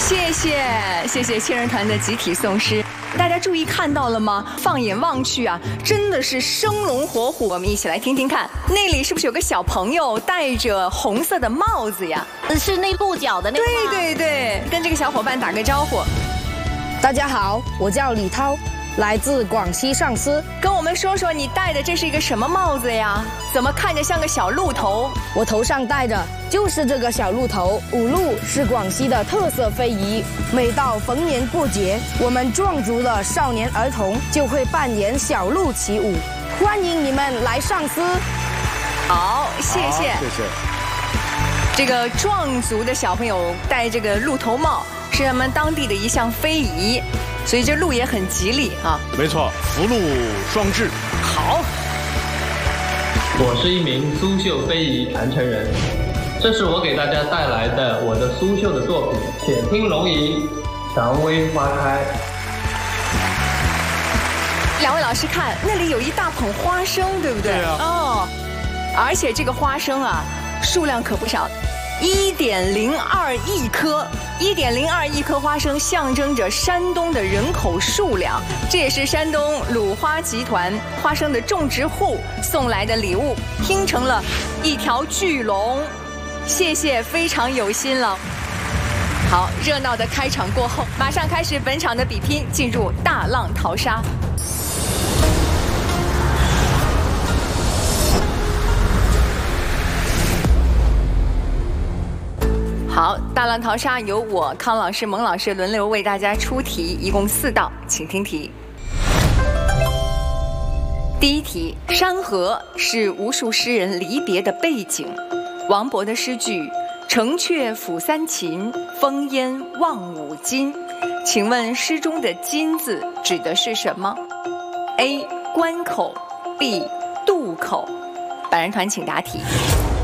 谢谢千人团的集体诵诗。大家注意看到了吗？放眼望去啊，真的是生龙活虎。我们一起来听听看，那里是不是有个小朋友戴着红色的帽子呀？ 是那鹿角的那个吗？ 对，跟这个小伙伴打个招呼。 大家好，我叫李涛，来自广西上思。 跟我们说说你戴的这是一个什么帽子呀？怎么看着像个小鹿头？ 我头上戴着就是这个小鹿头。舞鹿是广西的特色非遗，每到逢年过节，我们壮族的少年儿童就会扮演小鹿起舞。欢迎你们来上思。 好，谢谢。 谢谢。 这个壮族的小朋友戴这个鹿头帽，是他们当地的一项非遗，所以这鹿也很吉利啊。 没错，福禄双至。 好。 我是一名苏绣非遗传承人，这是我给大家带来的我的苏绣的作品《且听龙吟，蔷薇花开》。 两位老师看，那里有一大捧花生，对不对？ 对啊。 哦，而且这个花生啊，数量可不少，1.02亿颗。1.02亿颗花生象征着山东的人口数量，这也是山东鲁花集团花生的种植户送来的礼物，拼成了一条巨龙。谢谢，非常有心了。好，热闹的开场过后，马上开始本场的比拼，进入大浪淘沙。好，大浪淘沙由我康老师、蒙老师轮流为大家出题，一共4道，请听题。第一题，山河是无数诗人离别的背景。王勃的诗句“城阙辅三秦，烽烟望五津”，请问诗中的“津”字指的是什么 ？A. 关口 ，B. 渡口。百人团请答题。